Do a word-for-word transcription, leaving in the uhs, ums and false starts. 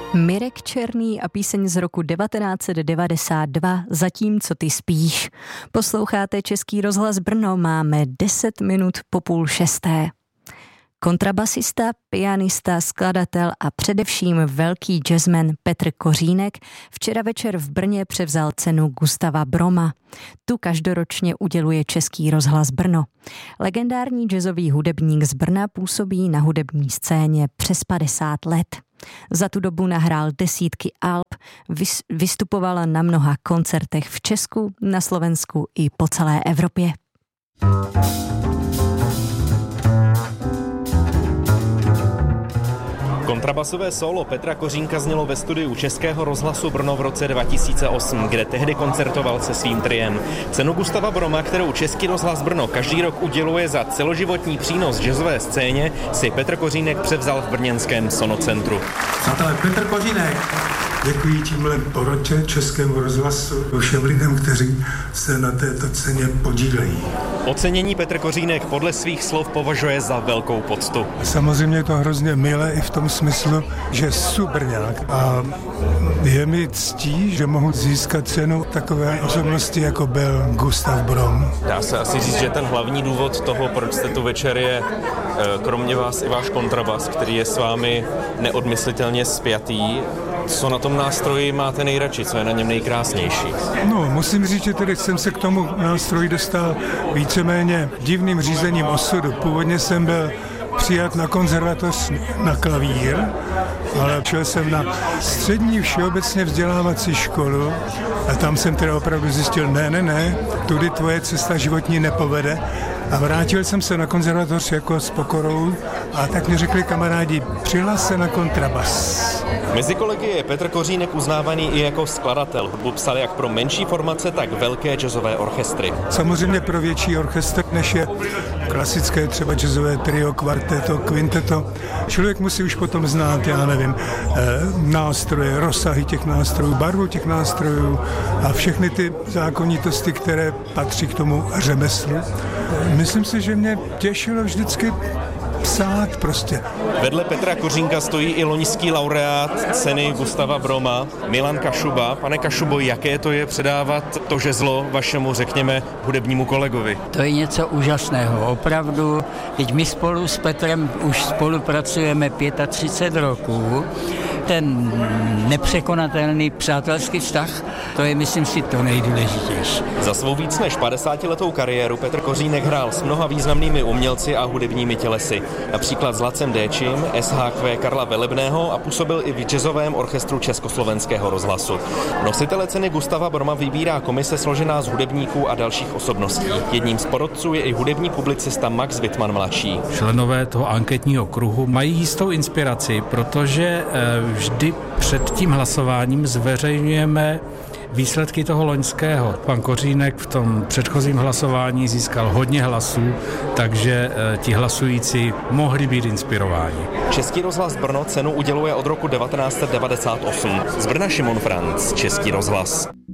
Mirek Černý a píseň z roku devatenáct set devadesát dva Zatímco ty spíš. Posloucháte Český rozhlas Brno, máme deset minut po půl šesté. Kontrabasista, pianista, skladatel a především velký jazzman Petr Kořínek včera večer v Brně převzal cenu Gustava Broma. Tu každoročně uděluje Český rozhlas Brno. Legendární jazzový hudebník z Brna působí na hudební scéně přes padesát let. Za tu dobu nahrál desítky alb, vystupoval na mnoha koncertech v Česku, na Slovensku i po celé Evropě. Kontrabasové solo Petra Kořínka znělo ve studiu Českého rozhlasu Brno v roce dva tisíce osm, kde tehdy koncertoval se svým triem. Cenu Gustava Broma, kterou Český rozhlas Brno každý rok uděluje za celoživotní přínos jazzové scéně, si Petr Kořínek převzal v brněnském Sonocentru. Přátelé, Petr Kořínek, děkuji tímhle porotě Českému rozhlasu všem lidem, kteří se na této ceně podílejí. Ocenění Petr Kořínek podle svých slov považuje za velkou poctu. Samozřejmě je to hrozně milé i v tom smyslu, že jsou Brňák a je mi ctí, že mohu získat cenu takové osobnosti, jako byl Gustav Brom. Dá se asi říct, že ten hlavní důvod toho, proč jste tu večer, je kromě vás i váš kontrabas, který je s vámi neodmyslitelně spjatý. Co na tom nástroji máte nejradši, co je na něm nejkrásnější? No, musím říct, že tedy jsem se k tomu nástroji dostal víceméně divným řízením osudu. Původně jsem byl přijat na konzervatoř na klavír, ale šel jsem na střední všeobecně vzdělávací školu a tam jsem teda opravdu zjistil, ne, ne, ne, tudy tvoje cesta životní nepovede. A vrátil jsem se na konzervatoř jako s pokorou a tak mi řekli kamarádi, přihlás se na kontrabas. Mezi kolegy je Petr Kořínek uznávaný i jako skladatel. Hudbu psal jak pro menší formace, tak velké jazzové orchestry. Samozřejmě pro větší orchestr, než je klasické třeba jazzové trio, kvarteto, kvinteto. Člověk musí už potom znát, já nevím, nástroje, rozsahy těch nástrojů, barvu těch nástrojů a všechny ty zákonitosti, které patří k tomu řemeslu. Myslím si, že mě těšilo vždycky psát prostě. Vedle Petra Kořínka stojí i loňský laureát ceny Gustava Broma, Milan Kašuba. Pane Kašubo, jaké to je předávat to žezlo vašemu, řekněme, hudebnímu kolegovi? To je něco úžasného, opravdu. Teď my spolu s Petrem už spolupracujeme třicet pět roků. Ten nepřekonatelný přátelský vztah, to je, myslím si, to nejdůležitější. Za svou víc než padesátiletou kariéru Petr Kořínek hrál s mnoha významnými umělci a hudebními tělesy. Například s Lacem Déčím, S H Q Karla Velebného a působil i v jazzovém orchestru Československého rozhlasu. Nositele ceny Gustava Broma vybírá komise složená z hudebníků a dalších osobností. Jedním z porotců je i hudební publicista Max Wittmann mladší. Členové toho anketního kruhu mají jistou inspiraci, protože vždy před tím hlasováním zveřejňujeme výsledky toho loňského. Pan Kořínek v tom předchozím hlasování získal hodně hlasů, takže ti hlasující mohli být inspirováni. Český rozhlas Brno cenu uděluje od roku devatenáct set devadesát osm. Z Brna Šimon Franc, Český rozhlas.